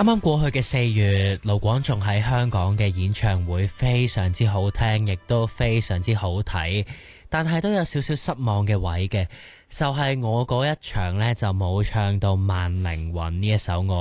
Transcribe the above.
啱啱過去嘅4月，盧廣仲喺香港嘅演唱會非常之好聽，亦都非常之好睇，但係都有少少失望嘅位嘅，就係我嗰一場呢，就冇唱到《萬靈魂》呢一首